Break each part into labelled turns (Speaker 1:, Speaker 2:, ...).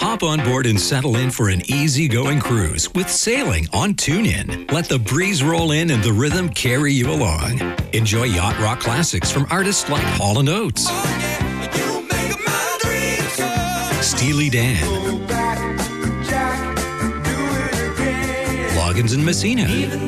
Speaker 1: Hop on board and settle in for an easygoing cruise with sailing on TuneIn. Let the breeze roll in and the rhythm carry you along. Enjoy yacht rock classics from artists like Hall & Oates, Steely Dan, Loggins and Messina,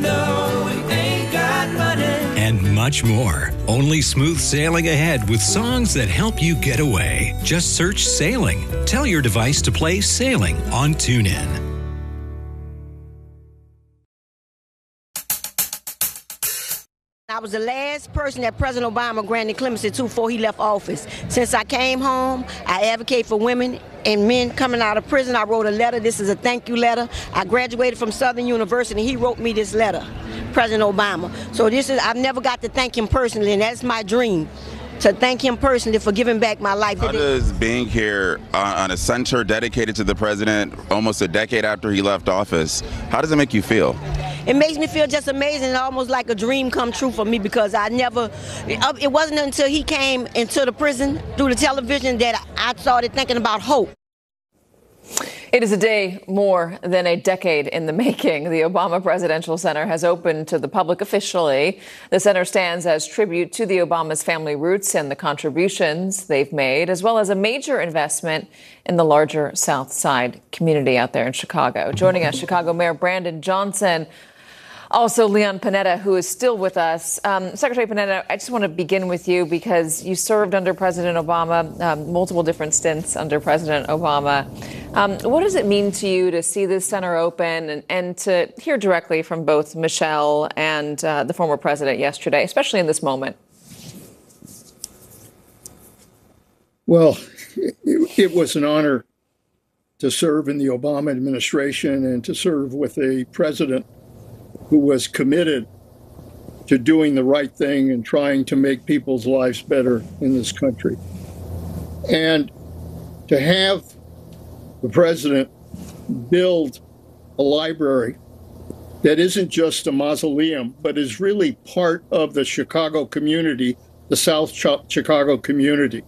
Speaker 1: and much more. Only smooth sailing ahead with songs that help you get away. Just search Sailing. Tell your device to play Sailing on TuneIn.
Speaker 2: I was the last person that President Obama granted clemency to before he left office. Since I came home, I advocate for women and men coming out of prison. I wrote a letter. This is a thank you letter. I graduated from Southern University. He wrote me this letter, President Obama. So I've never got to thank him personally, and that's my dream, to thank him personally for giving back my life.
Speaker 3: How does being here on a center dedicated to the president almost a decade after he left office, how does it make you feel?
Speaker 2: It makes me feel just amazing, almost like a dream come true for me, because it wasn't until he came into the prison through the television that I started thinking about hope.
Speaker 4: It is a day more than a decade in the making. The Obama Presidential Center has opened to the public officially. The center stands as tribute to the Obama's family roots and the contributions they've made, as well as a major investment in the larger South Side community out there in Chicago. Joining us, Chicago Mayor Brandon Johnson. Also, Leon Panetta, who is still with us. Secretary Panetta, I just want to begin with you because you served under President Obama, multiple different stints under President Obama. What does it mean to you to see this center open and to hear directly from both Michelle and the former president yesterday, especially in this moment?
Speaker 5: Well, it was an honor to serve in the Obama administration and to serve with a president who was committed to doing the right thing and trying to make people's lives better in this country. And to have the president build a library that isn't just a mausoleum, but is really part of the Chicago community, the South Chicago community,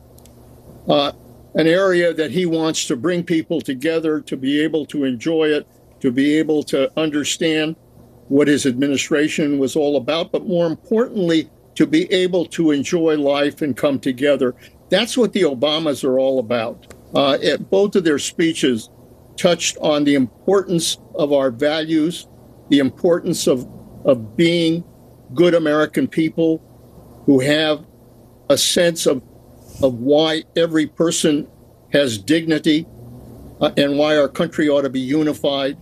Speaker 5: an area that he wants to bring people together to be able to enjoy it, to be able to understand what his administration was all about, but more importantly, to be able to enjoy life and come together. That's what the Obamas are all about. Both of their speeches touched on the importance of our values, the importance of being good American people who have a sense of why every person has dignity and why our country ought to be unified.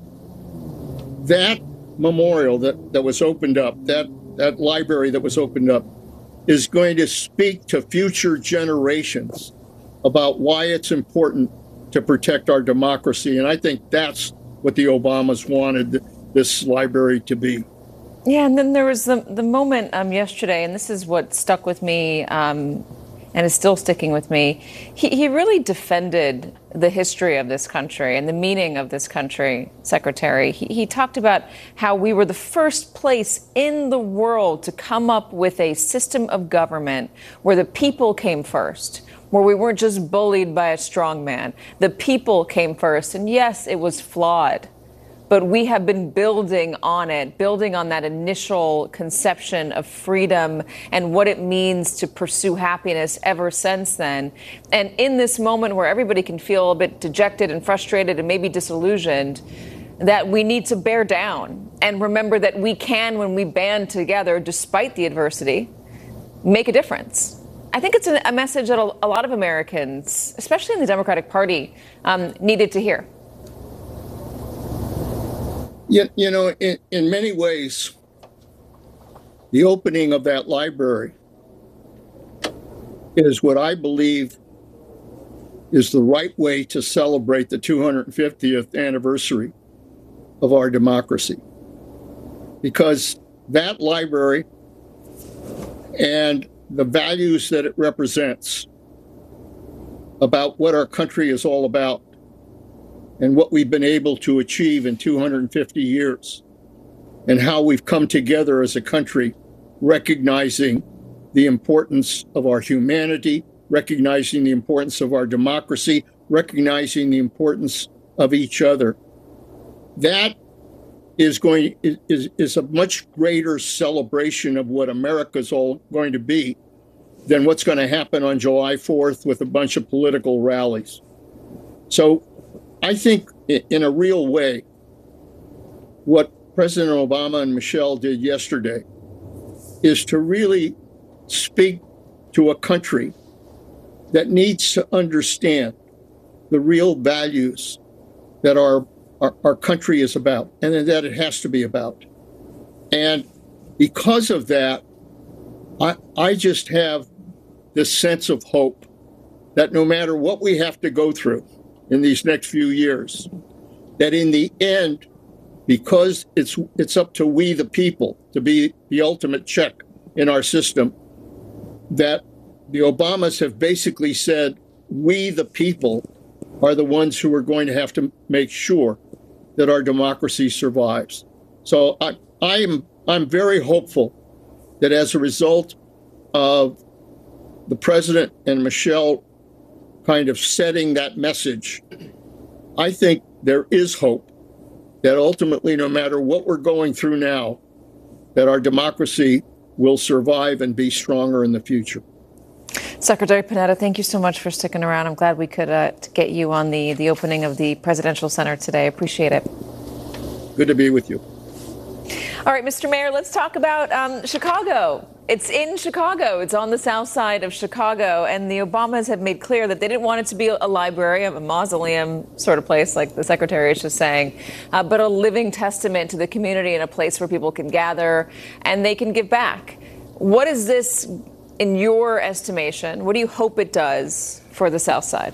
Speaker 5: That memorial that was opened up, that library that was opened up, is going to speak to future generations about why it's important to protect our democracy. And I think that's what the Obamas wanted this library to be.
Speaker 4: Yeah, and then there was the moment yesterday, and this is what stuck with me and is still sticking with me. He really defended the history of this country and the meaning of this country, Secretary. He talked about how we were the first place in the world to come up with a system of government where the people came first, where we weren't just bullied by a strong man. The people came first. And yes, it was flawed, but we have been building on it, building on that initial conception of freedom and what it means to pursue happiness ever since then. And in this moment where everybody can feel a bit dejected and frustrated and maybe disillusioned, that we need to bear down and remember that we can, when we band together, despite the adversity, make a difference. I think it's a message that a lot of Americans, especially in the Democratic Party, needed to hear.
Speaker 5: You know, in many ways, the opening of that library is what I believe is the right way to celebrate the 250th anniversary of our democracy. Because that library and the values that it represents about what our country is all about and what we've been able to achieve in 250 years and how we've come together as a country, recognizing the importance of our humanity, recognizing the importance of our democracy, recognizing the importance of each other, that is a much greater celebration of what America's all going to be than what's going to happen on July 4th with a bunch of political rallies. So I think in a real way, what President Obama and Michelle did yesterday is to really speak to a country that needs to understand the real values that our country is about and that it has to be about. And because of that, I just have this sense of hope that no matter what we have to go through in these next few years, that in the end, because it's up to we the people to be the ultimate check in our system, that the Obamas have basically said, we the people are the ones who are going to have to make sure that our democracy survives. So I'm very hopeful that as a result of the president and Michelle kind of setting that message, I think there is hope that ultimately, no matter what we're going through now, that our democracy will survive and be stronger in the future.
Speaker 4: Secretary Panetta, thank you so much for sticking around. I'm glad we could get you on the opening of the Presidential Center today. Appreciate it.
Speaker 5: Good to be with you.
Speaker 4: All right, Mr. Mayor, let's talk about Chicago. It's in Chicago. It's on the south side of Chicago. And the Obamas have made clear that they didn't want it to be a library, a mausoleum sort of place, like the secretary is just saying, but a living testament to the community and a place where people can gather and they can give back. What is this, in your estimation? What do you hope it does for the south side?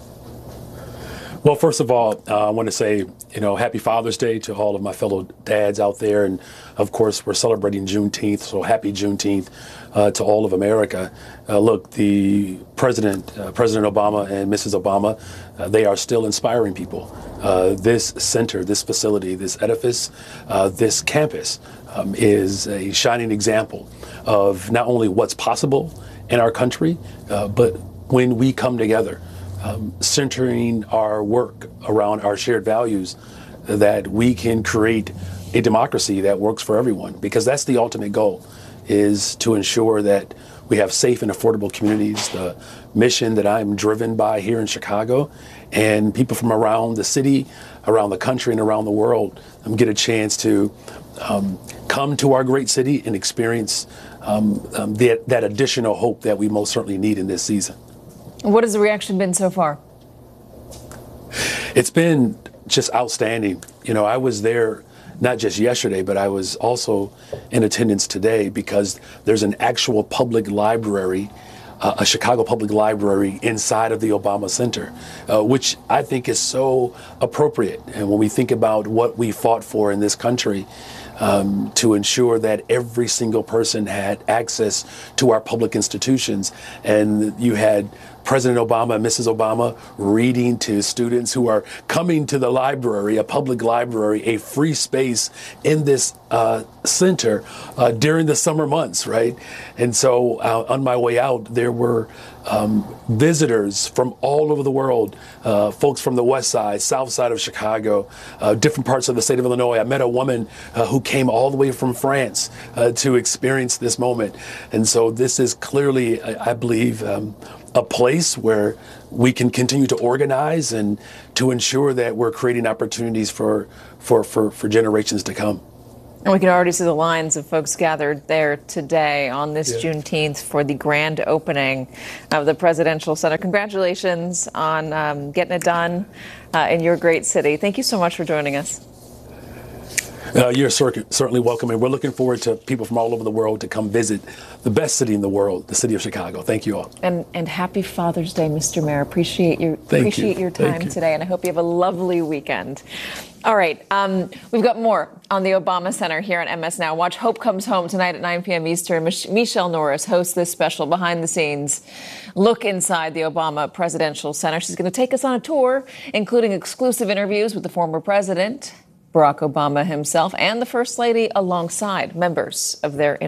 Speaker 6: Well, first of all, I want to say, happy Father's Day to all of my fellow dads out there. And of course, we're celebrating Juneteenth. So happy Juneteenth to all of America. Look, the President Obama and Mrs. Obama, they are still inspiring people. This center, this facility, this edifice, this campus is a shining example of not only what's possible in our country, but when we come together. Centering our work around our shared values, that we can create a democracy that works for everyone, because that's the ultimate goal, is to ensure that we have safe and affordable communities, the mission that I'm driven by here in Chicago, and people from around the city, around the country, and around the world get a chance to come to our great city and experience that additional hope that we most certainly need in this season.
Speaker 4: What has the reaction been so far?
Speaker 6: It's been just outstanding. I was there not just yesterday, but I was also in attendance today because there's an actual public library, a Chicago public library inside of the Obama Center, which I think is so appropriate. And when we think about what we fought for in this country, to ensure that every single person had access to our public institutions, and you had President Obama and Mrs. Obama reading to students who are coming to the library, a public library, a free space in this center during the summer months, right? And so on my way out, there were visitors from all over the world, folks from the west side, south side of Chicago, different parts of the state of Illinois. I met a woman who came all the way from France to experience this moment. And so this is clearly, I believe, a place where we can continue to organize and to ensure that we're creating opportunities for generations to come.
Speaker 4: And we can already see the lines of folks gathered there today on this Juneteenth for the grand opening of the Presidential Center. Congratulations on getting it done in your great city. Thank you so much for joining us.
Speaker 6: You're certainly welcome, and we're looking forward to people from all over the world to come visit the best city in the world, the city of Chicago. Thank you all. And happy Father's Day, Mr. Mayor. Appreciate your time today, and I hope you have a lovely weekend. All right, we've got more on the Obama Center here on MS Now. Watch Hope Comes Home tonight at 9 p.m. Eastern. Michelle Norris hosts this special behind-the-scenes look inside the Obama Presidential Center. She's going to take us on a tour, including exclusive interviews with the former president, Barack Obama himself, and the First Lady alongside members of their inner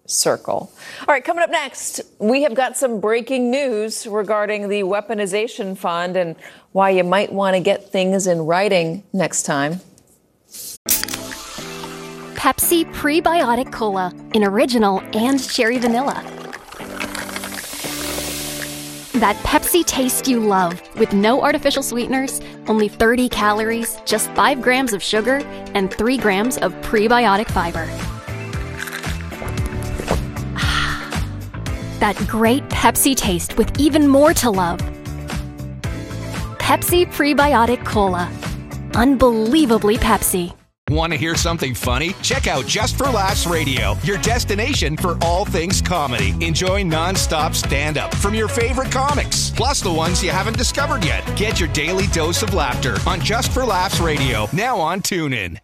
Speaker 4: circle. All right, coming up next, we have got some breaking news regarding the weaponization fund and why you might want to get things in writing next time.
Speaker 7: Pepsi Prebiotic Cola in original and cherry vanilla. That Pepsi taste you love with no artificial sweeteners, only 30 calories, just 5 grams of sugar, and 3 grams of prebiotic fiber. That great Pepsi taste with even more to love. Pepsi Prebiotic Cola. Unbelievably Pepsi.
Speaker 8: Want to hear something funny? Check out Just for Laughs Radio, your destination for all things comedy. Enjoy non-stop stand-up from your favorite comics, plus the ones you haven't discovered yet. Get your daily dose of laughter on Just for Laughs Radio, now on TuneIn.